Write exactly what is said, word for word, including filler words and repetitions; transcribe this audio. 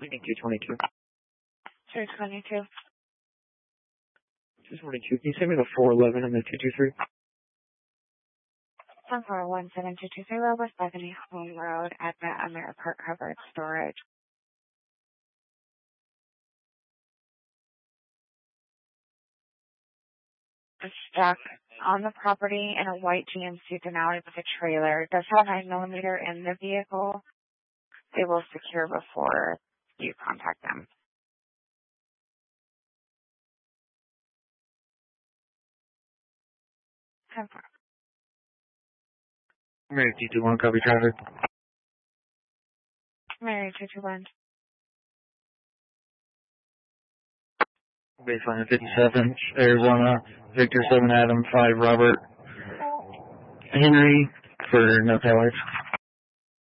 two twenty-two. two twenty-two. two twenty-two. Can you send me the four eleven and the two two three? one four one seven two two zero West Bethany Home Road at the AmeriPark Covered Storage. It's stuck on the property in a white G M C Denali with a trailer. It does have a nine millimeter in the vehicle. They will secure before you contact them. ten four. Mary two two one, copy traffic. Mary two two one. Baseline fifty-seven, Arizona, Victor seven Adam five Robert Henry for no taillights.